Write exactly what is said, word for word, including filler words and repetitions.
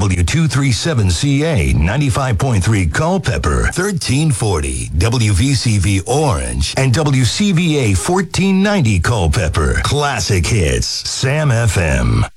W two thirty-seven C A ninety-five point three Culpeper, thirteen forty W V C V Orange, and W C V A fourteen ninety Culpeper. Classic hits, Sam F M.